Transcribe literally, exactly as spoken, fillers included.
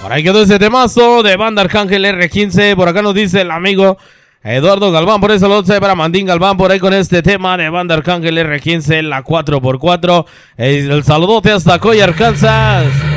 Por ahí quedó ese temazo de Banda Arcángel R quince. Por acá nos dice el amigo Eduardo Galván, por eso lo sé para Mandín Galván, por ahí con este tema de Banda Arcángel R quince, la cuatro por cuatro. El, el saludote hasta Coy, Arkansas.